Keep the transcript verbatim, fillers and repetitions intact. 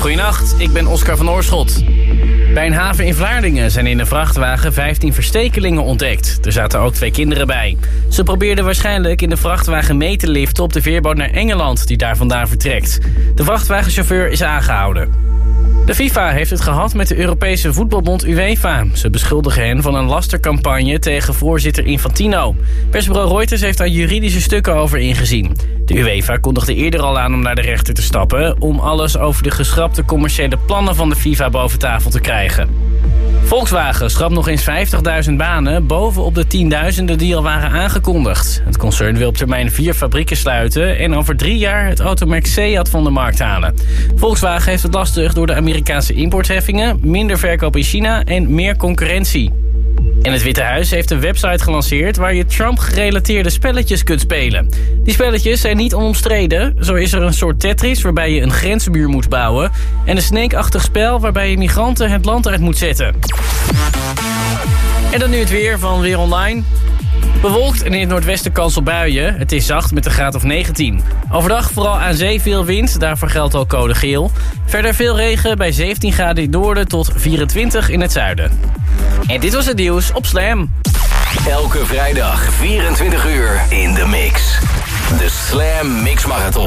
Goedenacht, ik ben Oscar van Oorschot. Bij een haven in Vlaardingen zijn in een vrachtwagen vijftien verstekelingen ontdekt. Er zaten ook twee kinderen bij. Ze probeerden waarschijnlijk in de vrachtwagen mee te liften op de veerboot naar Engeland, die daar vandaan vertrekt. De vrachtwagenchauffeur is aangehouden. De FIFA heeft het gehad met de Europese voetbalbond UEFA. Ze beschuldigen hen van een lastercampagne tegen voorzitter Infantino. Persbureau Reuters heeft daar juridische stukken over ingezien. De UEFA kondigde eerder al aan om naar de rechter te stappen om alles over de geschrapte commerciële plannen van de FIFA boven tafel te krijgen. Volkswagen schrapt nog eens vijftigduizend banen bovenop de tienduizenden die al waren aangekondigd. Het concern wil op termijn vier fabrieken sluiten en over drie jaar het automerk Seat van de markt halen. Volkswagen heeft het lastig door de Amerikaanse importheffingen, minder verkoop in China en meer concurrentie. En het Witte Huis heeft een website gelanceerd waar je Trump-gerelateerde spelletjes kunt spelen. Die spelletjes zijn niet onomstreden. Zo is er een soort Tetris waarbij je een grensmuur moet bouwen en een Snake-achtig spel waarbij je migranten het land uit moet zetten. En dan nu het weer van Weer Online. Bewolkt en in het noordwesten kans op buien. Het is zacht met een graad of negentien. Overdag vooral aan zee veel wind, daarvoor geldt al code geel. Verder veel regen bij zeventien graden in het noorden tot vierentwintig in het zuiden. En dit was het nieuws op Slam. Elke vrijdag vierentwintig uur in de mix. De Slam Mix Marathon.